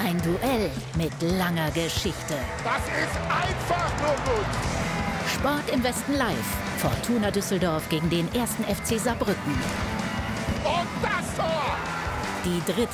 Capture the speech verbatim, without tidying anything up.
Ein Duell mit langer Geschichte. Das ist einfach nur gut. Sport im Westen live. Fortuna Düsseldorf gegen den ersten F C Saarbrücken. Und das Tor! Die dritte